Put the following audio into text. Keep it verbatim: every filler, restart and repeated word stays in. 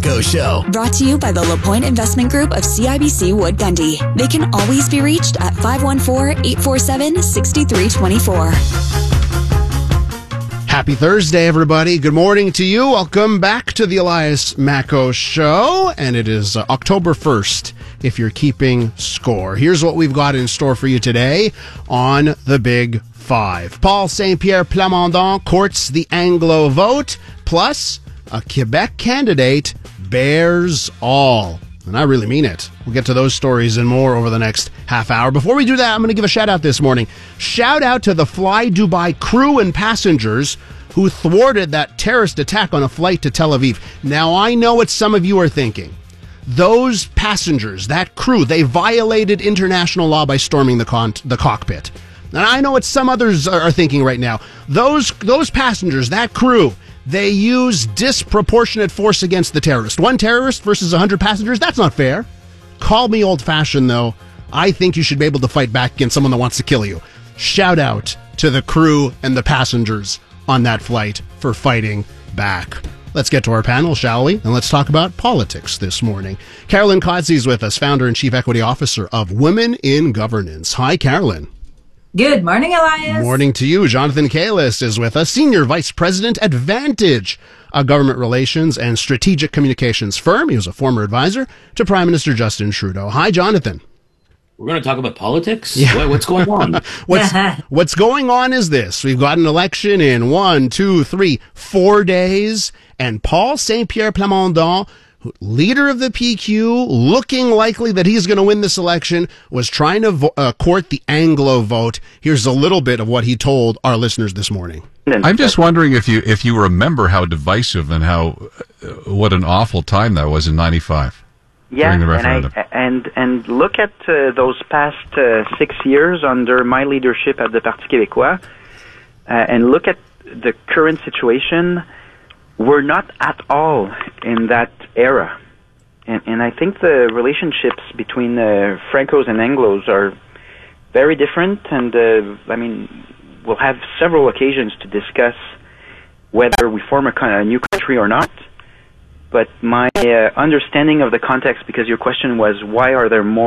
Macco Show. Brought to you by the LaPointe Investment Group of C I B C Wood Gundy. They can always be reached at five one four, eight four seven, six three two four. Happy Thursday, everybody. Good morning to you. Welcome back to the Elias Macco Show. And it is uh, October first, if you're keeping score. Here's what we've got in store for you today on the Big Five. Paul Saint-Pierre Plamondon courts the Anglo vote, plus a Quebec candidate bears all. And I really mean it. We'll get to those stories and more over the next half hour. Before we do that, I'm going to give a shout out this morning. Shout out to the Fly Dubai crew and passengers who thwarted that terrorist attack on a flight to Tel Aviv. Now, I know what some of you are thinking. Those passengers, that crew, they violated international law by storming the, con- the cockpit. And I know what some others are thinking right now. Those, those passengers, that crew, they use disproportionate force against the terrorist. One terrorist versus one hundred passengers, that's not fair. Call me old-fashioned, though. I think you should be able to fight back against someone that wants to kill you. Shout out to the crew and the passengers on that flight for fighting back. Let's get to our panel, shall we? And let's talk about politics this morning. Carolyn Kotsy is with us, founder and chief equity officer of Women in Governance. Hi, Carolyn. Good morning, Elias. Morning to you. Jonathan Kalis is with us, Senior Vice President at Vantage, a government relations and strategic communications firm. He was a former advisor to Prime Minister Justin Trudeau. Hi, Jonathan. We're going to talk about politics? Yeah. What, what's going on? what's, what's going on is this. We've got an election in one, two, three, four days, and Paul Saint-Pierre Plamondon, leader of the P Q, looking likely that he's going to win this election, was trying to vo- uh, court the Anglo vote. Here's a little bit of what he told our listeners this morning. I'm just wondering if you if you remember how divisive and how uh, what an awful time that was in ninety-five. Yeah, during the and referendum. I, and and look at uh, those past uh, six years under my leadership at the Parti Québécois, uh, and look at the current situation. We're not at all in that era. And, and I think the relationships between uh, Francos and Anglos are very different. And, uh, I mean, we'll have several occasions to discuss whether we form a, kind of new country or not. But my uh, understanding of the context, because your question was, why are there more